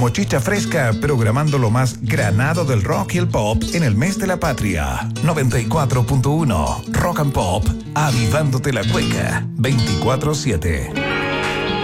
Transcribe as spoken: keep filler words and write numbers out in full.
como Chicha Fresca, programando lo más granado del rock y el pop en el mes de la patria. noventa y cuatro punto uno Rock and Pop, avivándote la cueca veinticuatro siete.